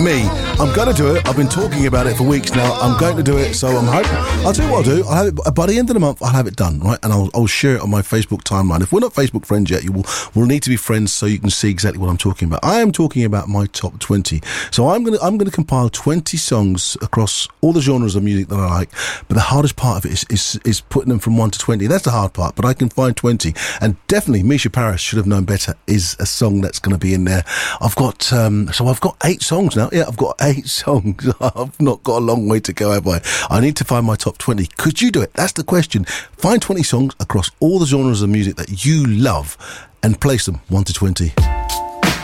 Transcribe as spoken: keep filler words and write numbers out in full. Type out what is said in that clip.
Me, I'm going to do it. I've been talking about it for weeks now. I'm going to do it, so I'm hoping. I'll tell you what I'll do. I'll have it by the end of the month. I'll have it done, right? And I'll, I'll share it on my Facebook timeline. If we're not Facebook friends yet, you will we'll need to be friends so you can see exactly what I'm talking about. I am talking about my top twenty. So I'm going to I'm going to compile twenty songs across all the genres of music that I like. But the hardest part of it is is, is putting them from one to twenty. That's the hard part. But I can find twenty, and definitely Misha Paris, Should Have Known Better, is a song that's going to be in there. I've got um, so I've got eight songs now. Yeah, I've got eight songs. I've not got a long way to go, have I? I need to find my top twenty. Could you do it? That's the question. Find twenty songs across all the genres of music that you love and place them one to twenty.